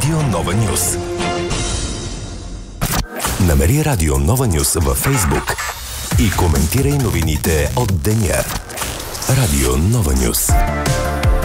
Радио Нова Нюс. Намери Радио Нова Нюс във Фейсбук и коментирай новините от деня. Радио Нова Нюс.